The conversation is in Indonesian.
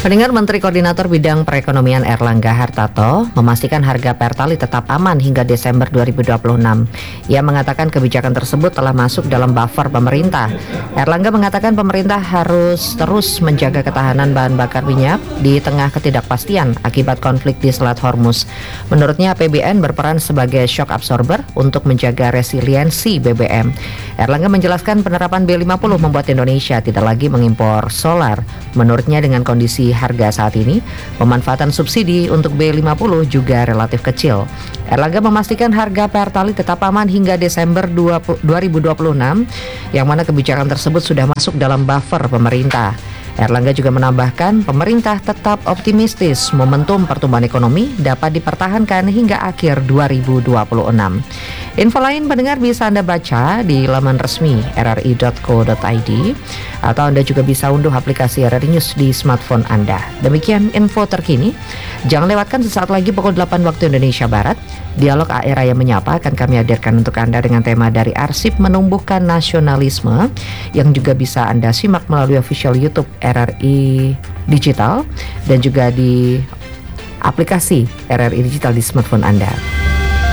Pendengar, Menteri Koordinator Bidang Perekonomian Erlangga Hartarto memastikan harga Pertalite tetap aman hingga Desember 2026. Ia mengatakan kebijakan tersebut telah masuk dalam buffer pemerintah. Erlangga mengatakan pemerintah harus terus menjaga ketahanan bahan bakar minyak di tengah ketidakpastian akibat konflik di Selat Hormuz. Menurutnya APBN berperan sebagai shock absorber untuk menjaga resiliensi BBM. Erlangga menjelaskan penerapan B50 membuat Indonesia tidak lagi mengimpor solar. Menurutnya dengan kondisi harga saat ini, pemanfaatan subsidi untuk B50 juga relatif kecil. Erlangga memastikan harga Pertalite tetap aman hingga Desember 2026, yang mana kebijakan tersebut sudah masuk dalam buffer pemerintah. Erlangga juga menambahkan pemerintah tetap optimistis momentum pertumbuhan ekonomi dapat dipertahankan hingga akhir 2026. Info lain pendengar bisa Anda baca di laman resmi rri.co.id atau Anda juga bisa unduh aplikasi RRI News di smartphone Anda. Demikian info terkini. Jangan lewatkan sesaat lagi pukul 8 waktu Indonesia Barat. Dialog AERA yang menyapa akan kami hadirkan untuk Anda dengan tema dari arsip menumbuhkan nasionalisme, yang juga bisa Anda simak melalui official YouTube RRI Digital dan juga di aplikasi RRI Digital di smartphone Anda.